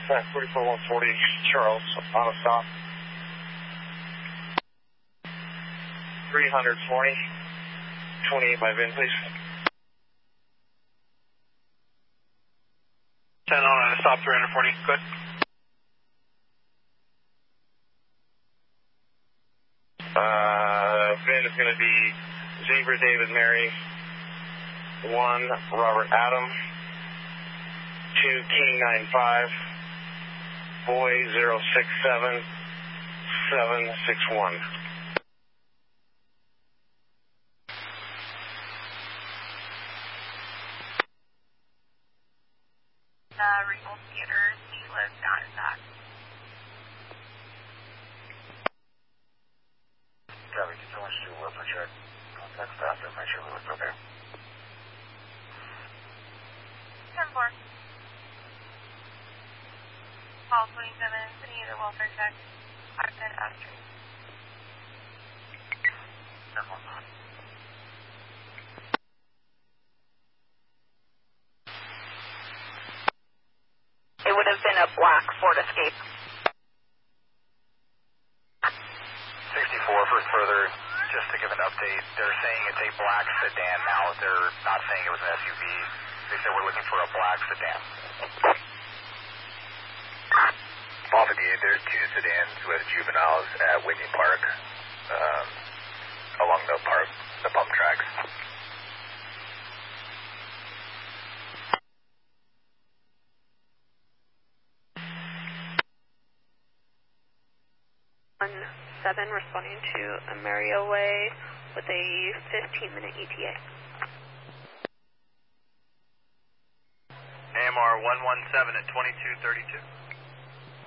44140 Charles, auto stop. 300 for me. 28 by VIN, please. 10 on stop 340, good. VIN is going to be Zebra David Mary, 1 Robert Adam, 2 King 95, Boy 067 761. Regal Theater, he lives down in that. Copy, just so much to Wilson check. Contact staff to make sure we look okay. 10-4. Call 27, sending you the welfare check. I've been after. 10-1. It would have been a black Ford Escape. 64 for further, just to give an update, they're saying it's a black sedan now. They're not saying it was an SUV. They said we're looking for a black sedan. Off of there's 2 sedans with juveniles at Whitney Park, along the pump tracks. Responding to Ameria Way with a 15-minute ETA. AMR 117 at 2232.